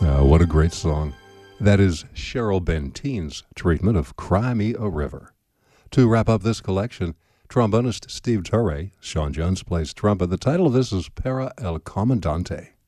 What a great song. That is Cheryl Bentine's treatment of Cry Me a River. To wrap up this collection, trombonist Steve Turre, Sean Jones plays trumpet. The title of this is Para el Comandante.